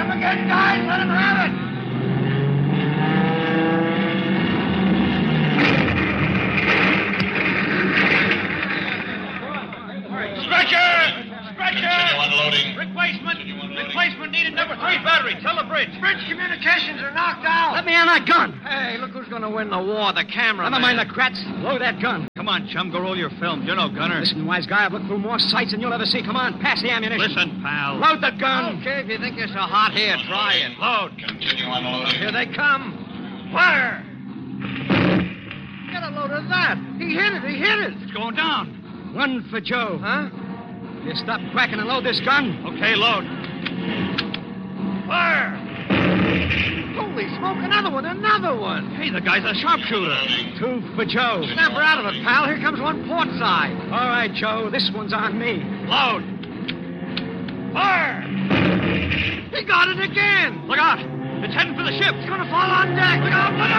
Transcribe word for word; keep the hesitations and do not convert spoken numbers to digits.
him again, guys. Let him have it. Stretcher! Stretcher! Continue unloading. Replacement! Replacement needed number three battery. Tell the bridge. Bridge communications are knocked out. Let me on that gun. Hey, look who's going to win the war, the camera. Never mind the crats. Load that gun. Come on, chum, go roll your film. You're no gunner. Listen, wise guy, I've looked through more sights than you'll ever see. Come on, pass the ammunition. Listen, pal. Load the gun. Okay, if you think you're so hot here, try it. Load. Continue unloading. Here they come. Fire! Get a load of that. He hit it. He hit it. It's going down. One for Joe. Huh? You stop cracking and load this gun. Okay, load. Fire! Holy smoke, another one, another one. Hey, the guy's a sharpshooter. Two for Joe. Snap her out of it, pal. Here comes one port side. All right, Joe, this one's on me. Load. Fire! He got it again. Look out. It's heading for the ship. It's going to fall on deck. Look out, look out.